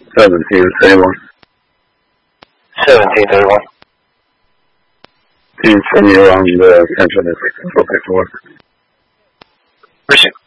1731. 1731. Continue on the 1026 paperwork. Appreciate it.